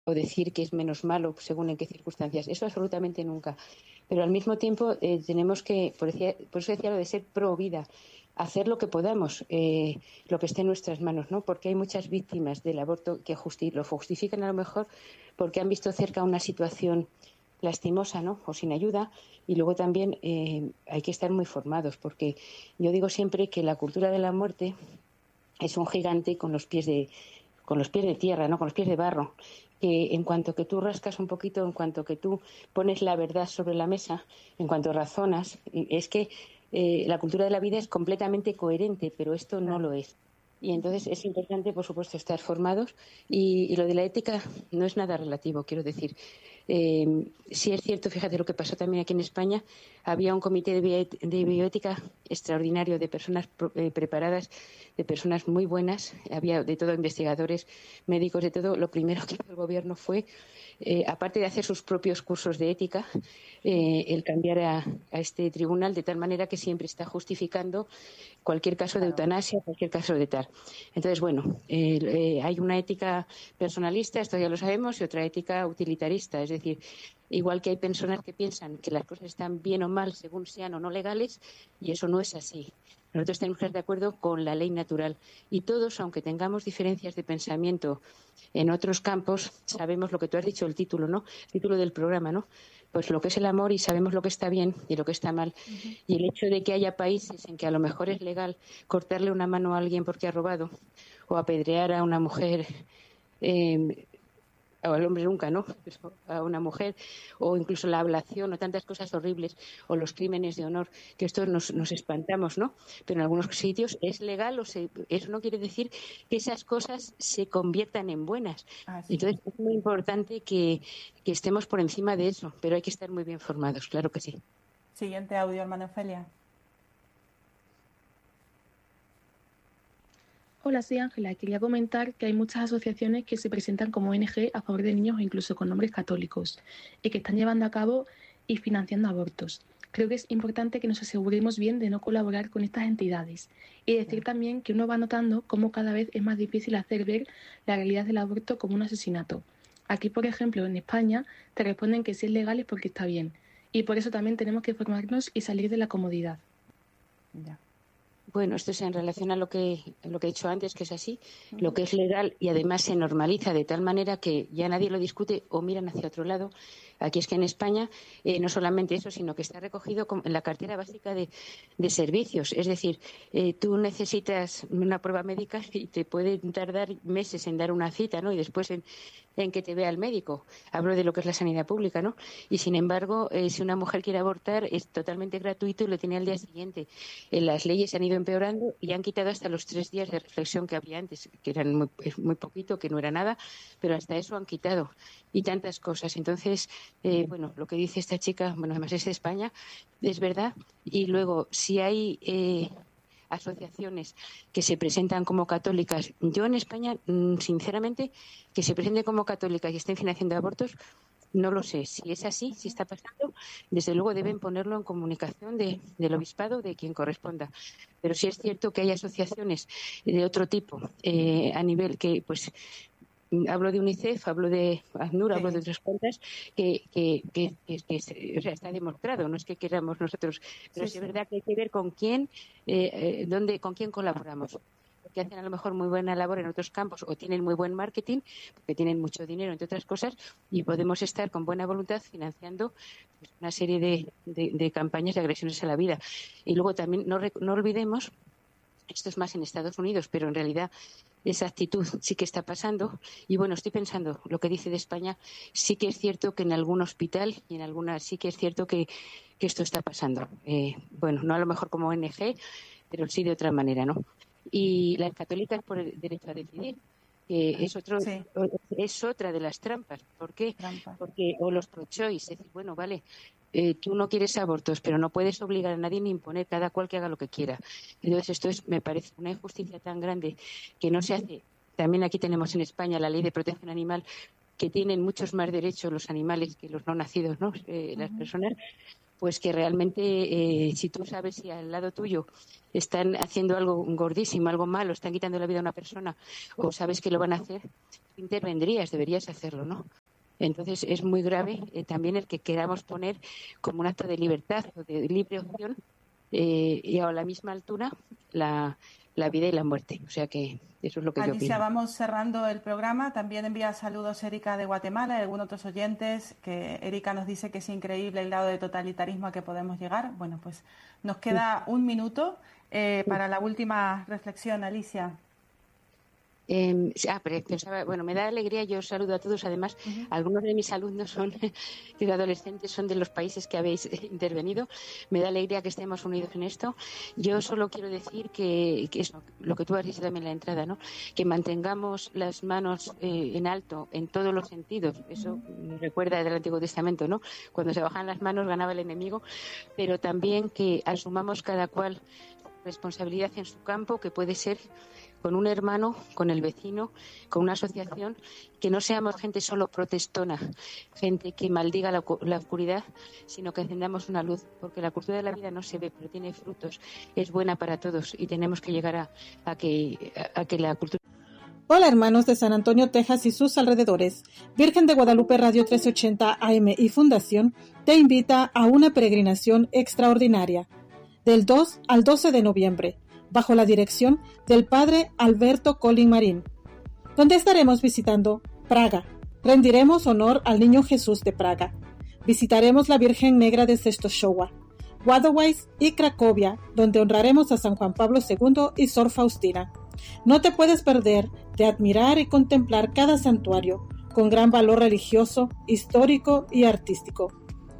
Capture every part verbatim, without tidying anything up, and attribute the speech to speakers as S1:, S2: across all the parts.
S1: o decir que es menos malo según en qué circunstancias. Eso absolutamente nunca. Pero al mismo tiempo eh, tenemos que, por, decir, por eso decía lo de ser pro vida, hacer lo que podamos, eh, lo que esté en nuestras manos, ¿no? Porque hay muchas víctimas del aborto que justi- lo justifican a lo mejor porque han visto cerca una situación lastimosa, ¿no? O sin ayuda. Y luego también eh, hay que estar muy formados, porque yo digo siempre que la cultura de la muerte es un gigante con los pies de con los pies de tierra, ¿no? Con los pies de barro, que en cuanto que tú rascas un poquito, en cuanto que tú pones la verdad sobre la mesa, en cuanto razonas, es que eh, la cultura de la vida es completamente coherente, pero esto no lo es. Y entonces es importante, por supuesto, estar formados y, y lo de la ética no es nada relativo, quiero decir. Eh, sí es cierto, fíjate lo que pasó también aquí en España, había un comité de, bio, de bioética extraordinario de personas eh, preparadas, de personas muy buenas, había de todo investigadores, médicos, de todo. Lo primero que hizo el gobierno fue, eh, aparte de hacer sus propios cursos de ética, eh, el cambiar a, a este tribunal de tal manera que siempre está justificando cualquier caso de eutanasia, cualquier caso de tal. Entonces, bueno, eh, eh, hay una ética personalista, esto ya lo sabemos, y otra ética utilitarista. Es decir, igual que hay personas que piensan que las cosas están bien o mal según sean o no legales, y eso no es así. Nosotros tenemos que estar de acuerdo con la ley natural. Y todos, aunque tengamos diferencias de pensamiento en otros campos, sabemos lo que tú has dicho, el título, ¿no? El título del programa, ¿no? Pues lo que es el amor y sabemos lo que está bien y lo que está mal. Uh-huh. Y el hecho de que haya países en que a lo mejor es legal cortarle una mano a alguien porque ha robado o apedrear a una mujer, eh, o al hombre nunca, ¿no? A una mujer, o incluso la ablación, o tantas cosas horribles, o los crímenes de honor, que esto nos, nos espantamos, ¿no? Pero en algunos sitios es legal, o se, eso no quiere decir que esas cosas se conviertan en buenas. Ah, sí. Entonces es muy importante que, que estemos por encima de eso, pero hay que estar muy bien formados, claro que sí.
S2: Siguiente audio, hermana Ofelia.
S3: Hola, soy Ángela. Quería comentar que hay muchas asociaciones que se presentan como O N G a favor de niños, incluso con nombres católicos, y que están llevando a cabo y financiando abortos. Creo que es importante que nos aseguremos bien de no colaborar con estas entidades y decir también que uno va notando cómo cada vez es más difícil hacer ver la realidad del aborto como un asesinato. Aquí, por ejemplo, en España, te responden que si es legal es porque está bien, y por eso también tenemos que formarnos y salir de la comodidad.
S1: Ya. Bueno, esto es en relación a lo que, lo que he dicho antes, que es así, uh-huh. Lo que es legal y además se normaliza de tal manera que ya nadie lo discute o miran hacia otro lado. Aquí es que en España eh, no solamente eso, sino que está recogido en la cartera básica de, de servicios. Es decir, eh, tú necesitas una prueba médica y te puede tardar meses en dar una cita, ¿no? Y después en, en que te vea el médico. Hablo de lo que es la sanidad pública, ¿no? Y sin embargo, eh, si una mujer quiere abortar es totalmente gratuito y lo tiene al día siguiente. Eh, las leyes se han ido empeorando y han quitado hasta los tres días de reflexión que había antes, que eran muy, muy poquito, que no era nada, pero hasta eso han quitado y tantas cosas. Entonces, eh, bueno, lo que dice esta chica, bueno, además es de España, es verdad. Y luego, si hay eh, asociaciones que se presentan como católicas, yo en España, sinceramente, que se presenten como católicas y estén financiando abortos, no lo sé. Si es así, si está pasando, desde luego deben ponerlo en comunicación de, del obispado, de quien corresponda. Pero sí es cierto que hay asociaciones de otro tipo eh, a nivel que, pues, hablo de UNICEF, hablo de ACNUR, sí. hablo de otras cuentas, que, que, que, que, que o sea, está demostrado, no es que queramos nosotros, pero sí, sí es verdad que hay que ver con quién, eh, eh, dónde, con quién colaboramos. Que hacen a lo mejor muy buena labor en otros campos o tienen muy buen marketing, porque tienen mucho dinero, entre otras cosas, y podemos estar con buena voluntad financiando pues, una serie de, de, de campañas de agresiones a la vida. Y luego también no, no olvidemos, esto es más en Estados Unidos, pero en realidad esa actitud sí que está pasando. Y bueno, estoy pensando, lo que dice de España, sí que es cierto que en algún hospital y en alguna sí que es cierto que, que esto está pasando. Eh, bueno, no a lo mejor como O N G, pero sí de otra manera, ¿no? Y las católicas por el derecho a decidir, que es otro sí. es otra de las trampas. ¿Por qué? Trampa. Porque o los pro-choice, es decir, bueno, vale, eh, tú no quieres abortos, pero no puedes obligar a nadie ni imponer, cada cual que haga lo que quiera. Entonces esto es, me parece una injusticia tan grande que no se hace. También aquí tenemos en España la ley de protección animal, que tienen muchos más derechos los animales que los no nacidos, ¿no? Eh, las uh-huh. personas. Pues que realmente eh, si tú sabes si al lado tuyo están haciendo algo gordísimo, algo malo, están quitando la vida a una persona o sabes que lo van a hacer, intervendrías, deberías hacerlo, ¿no? Entonces es muy grave eh, también el que queramos poner como un acto de libertad o de libre opción eh, y a la misma altura la, la vida y la muerte. O sea que eso es lo que
S2: Alicia,
S1: yo opino.
S2: vamos cerrando el programa. También envía saludos Erika de Guatemala y algunos otros oyentes, que Erika nos dice que es increíble el grado de totalitarismo a que podemos llegar. Bueno, pues nos queda un minuto eh, para la última reflexión, Alicia.
S1: Eh, ah, pero pensaba, bueno, me da alegría, yo saludo a todos, además, uh-huh. algunos de mis alumnos son de adolescentes, son de los países que habéis intervenido, me da alegría que estemos unidos en esto. Yo solo quiero decir que, que eso, lo que tú has dicho también en la entrada, ¿no? Que mantengamos las manos eh, en alto en todos los sentidos, eso me recuerda del Antiguo Testamento, ¿no? Cuando se bajan las manos ganaba el enemigo, pero también que asumamos cada cual responsabilidad en su campo, que puede ser con un hermano, con el vecino, con una asociación, que no seamos gente solo protestona, gente que maldiga la, la oscuridad, sino que encendamos una luz, porque la cultura de la vida no se ve, pero tiene frutos, es buena para todos y tenemos que llegar a, a, que, a, a que la cultura...
S4: Hola hermanos de San Antonio, Texas y sus alrededores. Virgen de Guadalupe Radio trescientos ochenta A M y Fundación te invita a una peregrinación extraordinaria, del dos al doce de noviembre, bajo la dirección del Padre Alberto Colin Marín, donde estaremos visitando Praga. Rendiremos honor al Niño Jesús de Praga. Visitaremos la Virgen Negra de Częstochowa, Wadowice y Cracovia, donde honraremos a San Juan Pablo segundo y Sor Faustina. No te puedes perder de admirar y contemplar cada santuario, con gran valor religioso, histórico y artístico.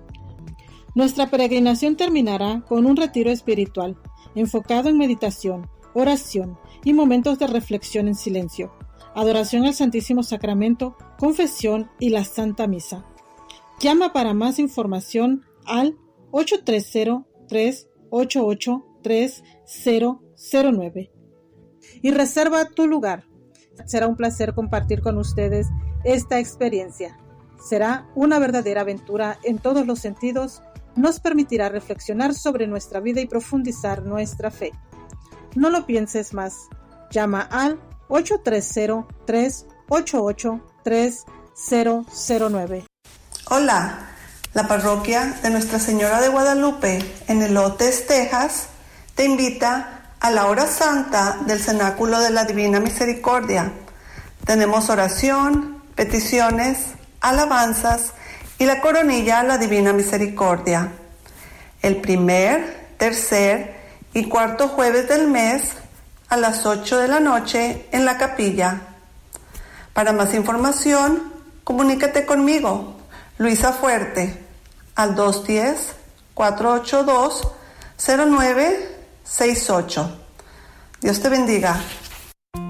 S4: Nuestra peregrinación terminará con un retiro espiritual, enfocado en meditación, oración y momentos de reflexión en silencio, adoración al Santísimo Sacramento, confesión y la Santa Misa. Llama para más información al ocho tres cero, tres ocho ocho, tres cero cero nueve y reserva tu lugar. Será un placer compartir con ustedes esta experiencia. Será una verdadera aventura en todos los sentidos. Nos permitirá reflexionar sobre nuestra vida y profundizar nuestra fe. No lo pienses más. Llama al ocho tres cero, tres ocho ocho, tres cero cero nueve.
S5: Hola, la parroquia de Nuestra Señora de Guadalupe en Elotes, Texas, te invita a la hora santa del Cenáculo de la Divina Misericordia. Tenemos oración, peticiones, alabanzas y la coronilla a la Divina Misericordia. El primer, tercer y cuarto jueves del mes a las ocho de la noche en la capilla. Para más información, comunícate conmigo, Luisa Fuerte, al dos uno cero, cuatro ocho dos, cero nueve seis ocho. Dios te bendiga.